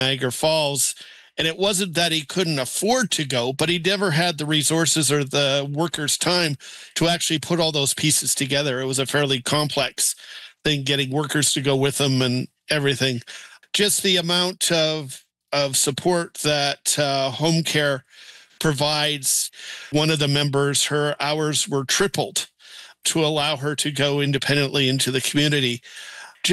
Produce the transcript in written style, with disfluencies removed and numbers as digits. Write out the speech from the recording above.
Niagara Falls. And it wasn't that he couldn't afford to go, but he never had the resources or the workers' time to actually put all those pieces together. It was a fairly complex thing, getting workers to go with him and everything. Just the amount of support that home care provides. One of the members, her hours were tripled to allow her to go independently into the community.